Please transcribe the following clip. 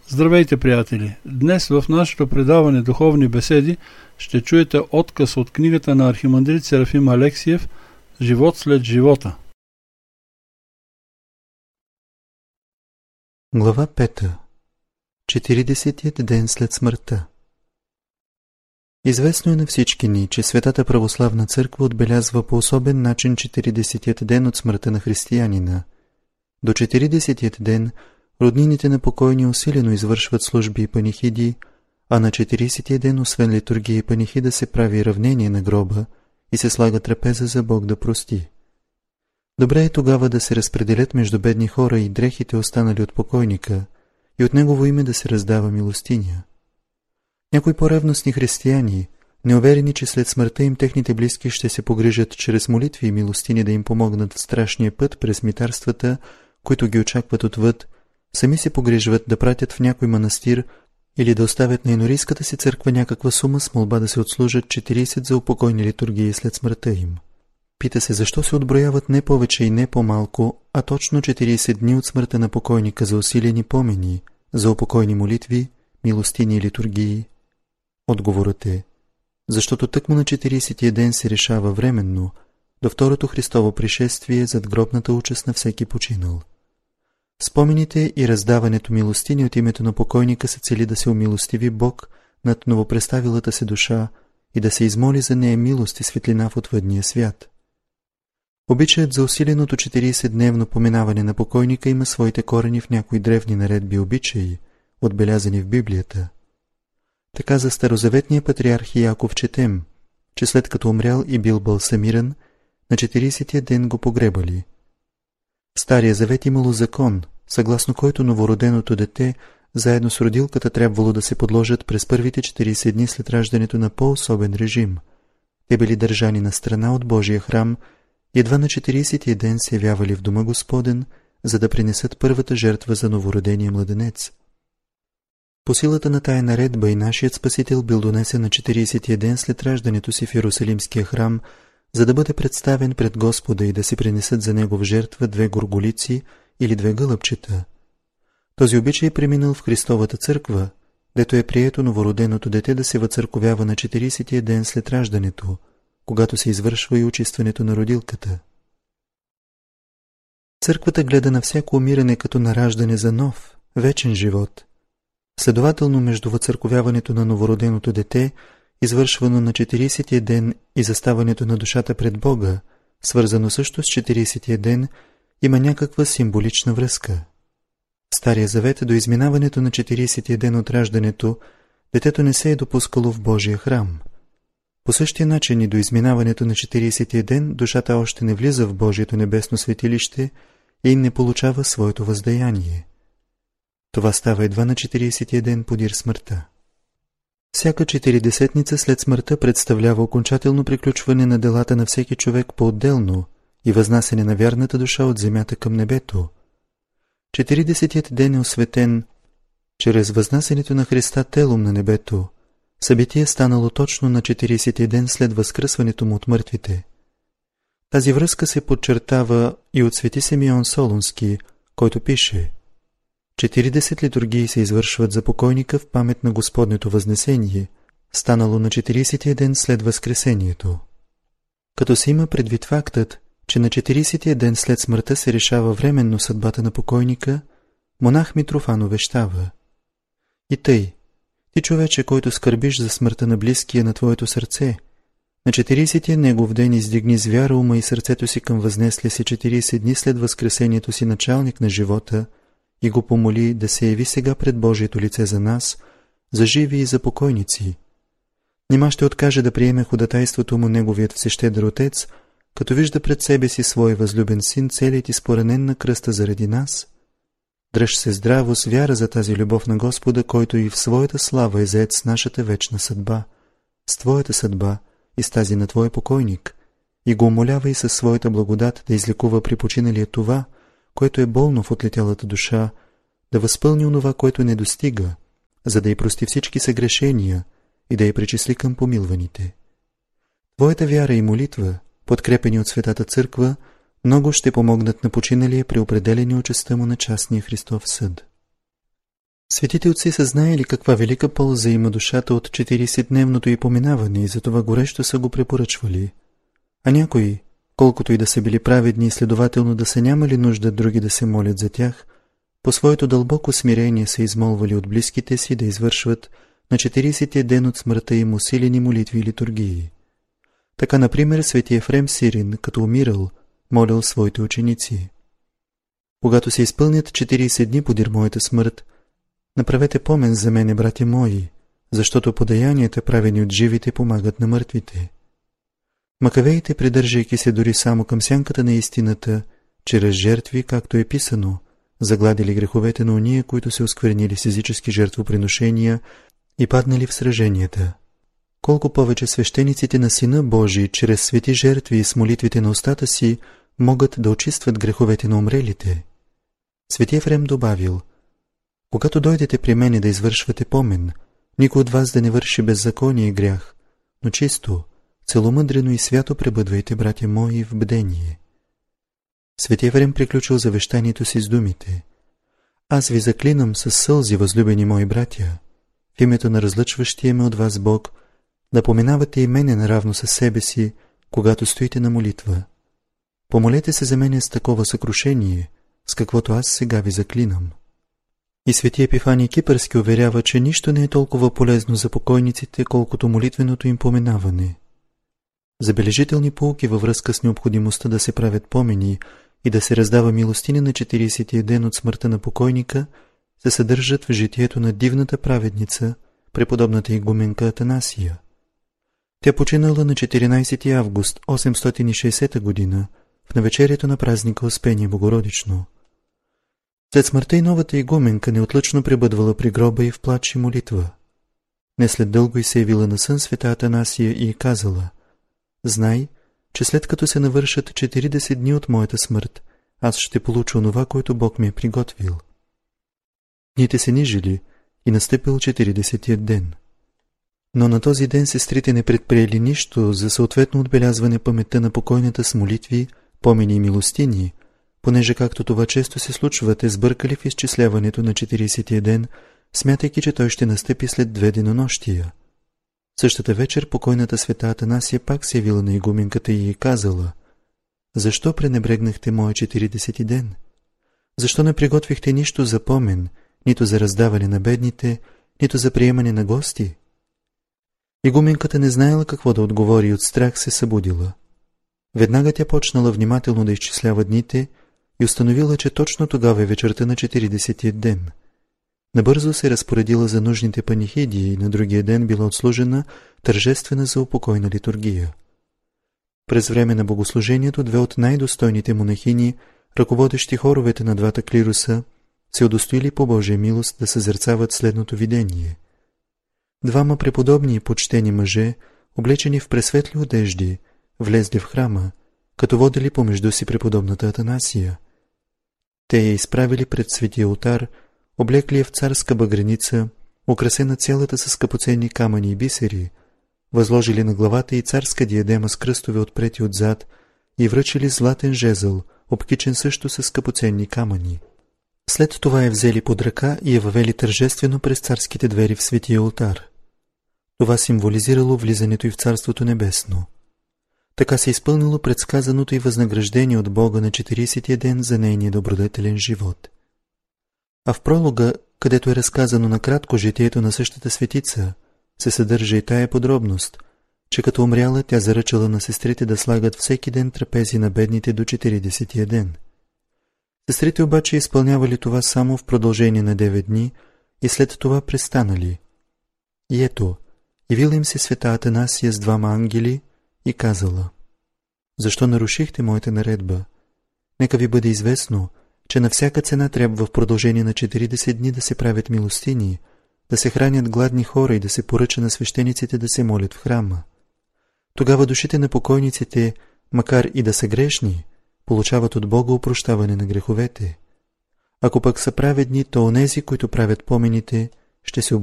Здравейте, приятели! Днес в нашето предаване Духовни беседи ще чуете откъс от книгата на архимандрит Серафим Алексиев «Живот след живота». Глава 5. 40-тият ден след смъртта. Известно е на всички ни, че Светата православна църква отбелязва по особен начин 40-тият ден от смъртта на християнина. До 40-тият ден роднините на покойни усилено извършват служби и панихиди, а на 40-тия ден, освен литургия и панихида, се прави равнение на гроба и се слага трапеза за Бог да прости. Добре е тогава да се разпределят между бедни хора и дрехите, останали от покойника, и от негово име да се раздава милостиня. Някои по-ревностни християни, неуверени, че след смъртта им техните близки ще се погрижат чрез молитви и милостини да им помогнат в страшния път през митарствата, които ги очакват отвъд, сами се погрижват да пратят в някой манастир или да оставят на енорийската си църква някаква сума с молба да се отслужат 40 за упокойни литургии след смъртта им. Пита се защо се отброяват не повече и не по-малко, а точно 40 дни от смъртта на покойника за усилени помени, за упокойни молитви, милостини и литургии. Отговорът е, защото тъкмо на 40-тия ден се решава временно, до второто Христово пришествие, зад гробната участ на всеки починал. Спомените и раздаването милостини от името на покойника се цели да се умилостиви Бог над новопреставилата се душа и да се измоли за нея милост и светлина в отвъдния свят. Обичаят за усиленото 40-дневно поминаване на покойника има своите корени в някои древни наредби и обичаи, отбелязани в Библията. Така за старозаветния патриарх Яков четем, че след като умрял и бил балсамиран, на 40-тия ден го погребали. В Стария завет имало закон, съгласно който новороденото дете заедно с родилката трябвало да се подложат през първите 40 дни след раждането на по-особен режим. Те били държани на страна от Божия храм и едва на 40-тия ден се явявали в дома Господен, за да принесат първата жертва за новородения младенец. По силата на тая наредба и нашият Спасител бил донесен на 40-тия ден след раждането си в Иерусалимския храм, за да бъде представен пред Господа и да се принесат за негов жертва 2 горголици или 2 гълъбчета. Този обичай е преминал в Христовата църква, дето е прието новороденото дете да се въцърковява на 40-тия ден след раждането, когато се извършва и очистването на родилката. Църквата гледа на всяко умиране като на раждане за нов, вечен живот. Следователно, между въцърковяването на новороденото дете, извършвано на 40-тия ден, и заставането на душата пред Бога, свързано също с 40-тия ден, има някаква символична връзка. В Стария завет до изминаването на 40-тия ден от раждането, детето не се е допускало в Божия храм. По същия начин и до изминаването на 40-тия ден душата още не влиза в Божието небесно светилище и не получава своето въздаяние. Това става едва на 40-тия ден подир смъртта. Всяка 40-десетница след смъртта представлява окончателно приключване на делата на всеки човек по-отделно и възнасяне на вярната душа от земята към небето. 40-тият ден е осветен чрез възнасянето на Христа телом на небето. Събитие станало точно на 40-тия ден след възкръсването му от мъртвите. Тази връзка се подчертава и от свети Симеон Солунски, който пише: 40 литургии се извършват за покойника в памет на Господнето възнесение, станало на 40-тия ден след възкресението. Като се има предвид фактът, че на 40-тия ден след смъртта се решава временно съдбата на покойника, монах Митрофан увещава: и тъй, ти човече, който скърбиш за смъртта на близкия на твоето сърце, на 40-тия негов ден издигни с вяра ума и сърцето си към възнесли се 40 дни след възкресението си началник на живота и го помоли да се яви сега пред Божието лице за нас, за живи и за покойници. Нима ще откаже да приеме ходатайството му неговият всещедър Отец, като вижда пред себе си свой възлюбен син, целият изпоранен на кръста заради нас? Дръж се здраво с вяра за тази любов на Господа, който и в своята слава е заед с нашата вечна съдба, с твоята съдба и с тази на твой покойник, и го умолява и със своята благодат да излекува при починалия това, което е болно в отлетялата душа, да възпълни онова, което не достига, за да й прости всички съгрешения и да я причисли към помилваните. Твоята вяра и молитва, подкрепени от Светата Църква, много ще помогнат на починалия при определени участта му на частния Христов съд. Светите отци са знаели каква велика полза има душата от 40-дневното й поминаване и затова горещо са го препоръчвали. А някои, колкото и да са били праведни и следователно да са нямали нужда други да се молят за тях, по своето дълбоко смирение са измолвали от близките си да извършват на 40-тия ден от смъртта им усилени молитви и литургии. Така, например, свети Ефрем Сирин, като умирал, молил своите ученици: когато се изпълнят 40 дни подир моята смърт, направете помен за мене, братя мои, защото подаянията, правени от живите, помагат на мъртвите. Макавеите, придържайки се дори само към сянката на истината, чрез жертви, както е писано, загладили греховете на ония, които се осквернили с езически жертвоприношения и паднали в сраженията. Колко повече свещениците на Сина Божий, чрез свети жертви и с молитвите на устата си, могат да очистват греховете на умрелите. Свети Ефрем добавил: когато дойдете при мене да извършвате помен, никой от вас да не върши беззаконие и грях, но чисто, целомъдрено и свято пребъдвайте, братя мои, в бдение. Свети Ефрем приключил завещанието си с думите: аз ви заклинам със сълзи, възлюбени мои братя, в името на разлъчващия ме от вас Бог, да поминавате и мене наравно със себе си, когато стоите на молитва. Помолете се за мене с такова съкрушение, с каквото аз сега ви заклинам. И свети Епифаний Кипърски уверява, че нищо не е толкова полезно за покойниците, колкото молитвеното им поминаване. Забележителни поуки във връзка с необходимостта да се правят помени и да се раздава милостиня на 40-тия ден от смъртта на покойника се съдържат в житието на дивната праведница, преподобната игуменка Атанасия. Тя починала на 14 август 860 година в навечерието на празника Успение Богородично. След смъртта и новата игуменка неотлъчно пребъдвала при гроба и в плач и молитва. Не след дълго и се явила на сън света Атанасия и казала: знай, че след като се навършат 40 дни от моята смърт, аз ще получа онова, което Бог ми е приготвил. Дните се нижили и настъпил 40-тият ден. Но на този ден сестрите не предприели нищо за съответно отбелязване паметта на покойната с молитви, помени и милостини, понеже както това често се случва, те сбъркали в изчисляването на 40-тия ден, смятайки, че той ще настъпи след 2 денонощия. Същата вечер покойната света Атанасия пак се явила на игуменката и казала: защо пренебрегнахте моя 40-ти ден? Защо не приготвихте нищо за помен, нито за раздаване на бедните, нито за приемане на гости? Игуменката не знаела какво да отговори и от страх се събудила. Веднага тя почнала внимателно да изчислява дните и установила, че точно тогава е вечерта на 40-тия ден. Набързо се разпоредила за нужните панихиди и на другия ден била отслужена тържествена заупокойна литургия. През време на богослужението 2 от най-достойните монахини, ръководещи хоровете на двата клируса, се удостоили по Божия милост да съзерцават следното видение. 2 преподобни и почтени мъже, облечени в пресветли одежди, влезли в храма, като водели помежду си преподобната Атанасия. Те я изправили пред светия олтар, облекли я в царска багреница, украсена цялата с скъпоценни камъни и бисери, възложили на главата и царска диадема с кръстове отпред и отзад и връчили златен жезъл, обкичен също с скъпоценни камъни. След това я взели под ръка и я въвели тържествено през царските двери в светия олтар. Това символизирало влизането й в Царството небесно. Така се изпълнило предсказаното и възнаграждение от Бога на 40-тия ден за нейния добродетелен живот. А в пролога, където е разказано накратко житието на същата светица, се съдържа и тая подробност, че като умряла, тя заръчала на сестрите да слагат всеки ден трапези на бедните до 40-тия ден. Сестрите обаче изпълнявали това само в продължение на 9 дни и след това престанали. И ето, явила им се света Атанасия с 2 ангели и казала: защо нарушихте моята наредба? Нека ви бъде известно, че на всяка цена трябва в продължение на 40 дни да се правят милостини, да се хранят гладни хора и да се поръча на свещениците да се молят в храма. Тогава душите на покойниците, макар и да са грешни, получават от Бога опрощаване на греховете. Ако пък са праведни, то онези, които правят помените, ще се